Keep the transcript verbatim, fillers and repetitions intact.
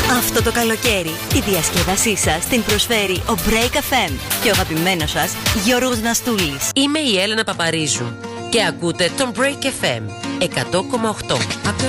Αυτό το καλοκαίρι τη διασκέδασή σας την προσφέρει ο Break εφ εμ και ο αγαπημένος σας Γιώργος Ναστούλης. Είμαι η Έλενα Παπαρίζου και ακούτε τον Break εφ εμ εκατό κόμμα οκτώ.